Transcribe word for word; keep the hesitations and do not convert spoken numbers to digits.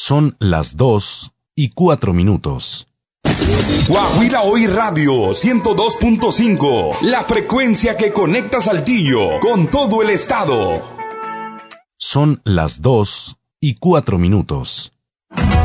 Son las dos y cuatro minutos. Guajira Hoy Radio ciento dos punto cinco, la frecuencia que conecta Saltillo con todo el estado. Son las dos y cuatro minutos.